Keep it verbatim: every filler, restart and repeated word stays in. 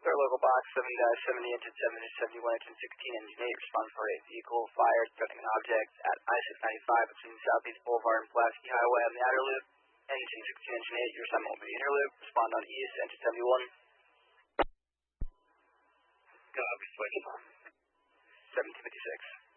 our local box, seven dash seventy, engine seven, seventy-one, engine sixteen, engine eight, respond for a vehicle fired threatening an object at I six ninety-five between Southeast Boulevard and Pulaski Highway on the outer loop. Engine sixteen, engine eight, your assignment will be inner loop, respond on east, engine seventy-one.